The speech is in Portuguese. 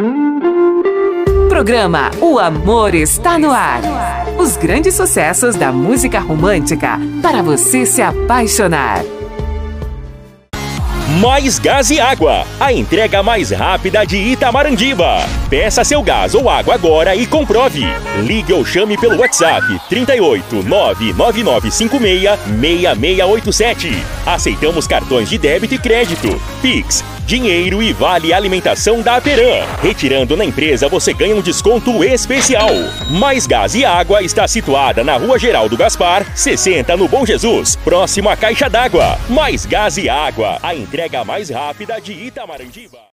Programa O Amor Está no Ar. Os grandes sucessos da música romântica para você se apaixonar. Mais Gás e Água, a entrega mais rápida de Itamarandiba. Peça seu gás ou água agora e comprove. Ligue ou chame pelo WhatsApp 38 99956 6687. Aceitamos cartões de débito e crédito, Pix, dinheiro e vale alimentação da Aperam. Retirando na empresa você ganha um desconto especial. Mais Gás e Água está situada na Rua Geraldo Gaspar, 60 no Bom Jesus, próximo à Caixa d'Água. Mais Gás e Água, a entrega mais rápida de Itamarandiba.